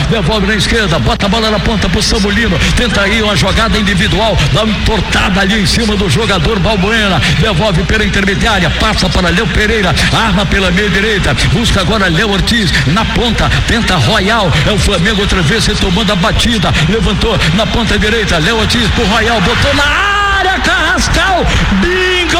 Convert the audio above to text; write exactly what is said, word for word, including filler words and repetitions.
devolve na esquerda, bota a bola na ponta pro Samulino, tenta aí uma jogada individual, dá uma entortada ali em cima do jogador Balbuena, devolve pela intermediária, passa para Léo Pereira, arma pela meia direita, busca agora Léo Ortiz na ponta, tenta Royal, é o Flamengo outra vez retomando a batida, levantou na ponta direita, Léo Ortiz pro Royal, botou na área, Carrascal, bingo!